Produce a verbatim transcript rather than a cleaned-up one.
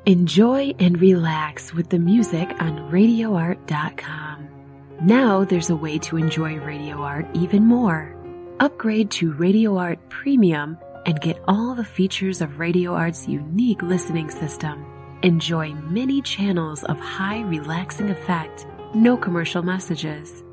Enjoy and relax with the music on radio art dot com. Now there's a way to enjoy Radio Art even more. Upgrade to Radio Art Premium and get all the features of Radio Art's unique listening system. Enjoy many channels of high relaxing effect, no commercial messages.